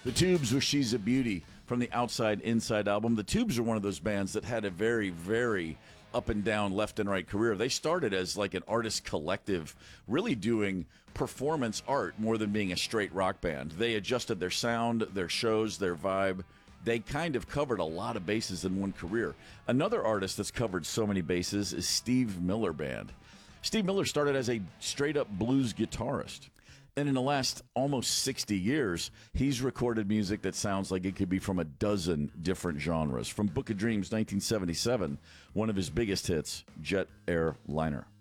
The Tubes with She's a Beauty from the Outside Inside album. The Tubes are one of those bands that had a very, very up and down, left and right career. They started as like an artist collective, really doing performance art more than being a straight rock band. They adjusted their sound, their shows, their vibe. They kind of covered a lot of bases in one career. Another artist that's covered so many bases is Steve Miller Band. Steve Miller started as a straight-up blues guitarist. And in the last almost 60 years, he's recorded music that sounds like it could be from a dozen different genres. From Book of Dreams, 1977, one of his biggest hits, Jet Airliner.